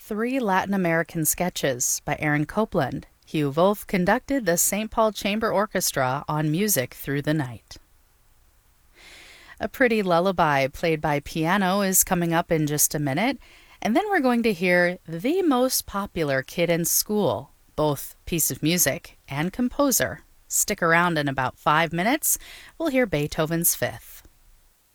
Three Latin American Sketches by Aaron Copland. Hugh Wolf conducted the St. Paul Chamber Orchestra on Music Through the Night. A Pretty Lullaby played by piano is coming up in just a minute, and then we're going to hear The Most Popular Kid in School, both piece of music and composer. Stick around in about 5 minutes. We'll hear Beethoven's Fifth.